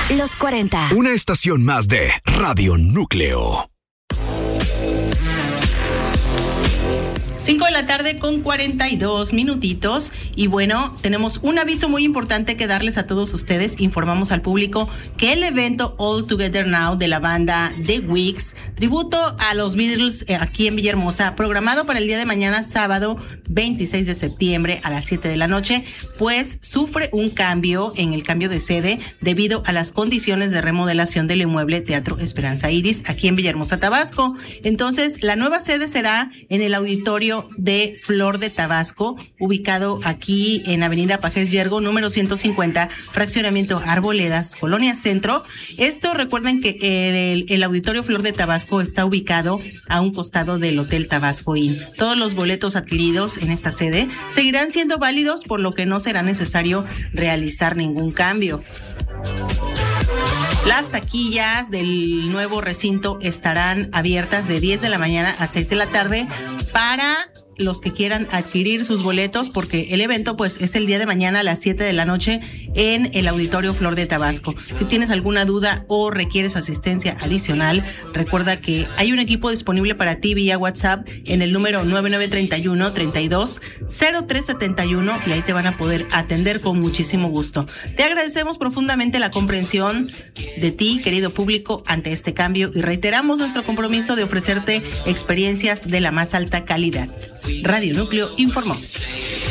Los 40. Una estación más de Radio Núcleo. 5 de la tarde con 42 minutitos. Y bueno, tenemos un aviso muy importante que darles a todos ustedes. Informamos al público que el evento All Together Now de la banda The Weeks, tributo a los Beatles aquí en Villahermosa, programado para el día de mañana, sábado 26 de septiembre a las 7 de la noche, pues sufre un cambio en el cambio de sede debido a las condiciones de remodelación del inmueble Teatro Esperanza Iris aquí en Villahermosa, Tabasco. Entonces, la nueva sede será en el auditorio de Flor de Tabasco, ubicado aquí en Avenida Pajés Yergo, número 150, fraccionamiento Arboledas, Colonia Centro. Esto, recuerden que el auditorio Flor de Tabasco está ubicado a un costado del Hotel Tabasco Inn. Todos los boletos adquiridos en esta sede seguirán siendo válidos, por lo que no será necesario realizar ningún cambio. Las taquillas del nuevo recinto estarán abiertas de 10 de la mañana a 6 de la tarde para los que quieran adquirir sus boletos, porque el evento pues es el día de mañana a las 7 de la noche en el Auditorio Flor de Tabasco. Si tienes alguna duda o requieres asistencia adicional, recuerda que hay un equipo disponible para ti vía WhatsApp en el número 9931-320371 y ahí te van a poder atender con muchísimo gusto. Te agradecemos profundamente la comprensión de ti, querido público, ante este cambio, y reiteramos nuestro compromiso de ofrecerte experiencias de la más alta calidad. Radio Núcleo informó.